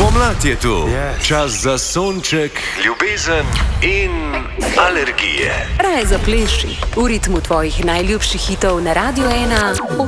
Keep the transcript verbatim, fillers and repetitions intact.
Pomlad je tu, Yes. Čas za sonček, ljubezen in alergije. Raje zapleši v ritmu tvojih najljubših hitov na Radio ena.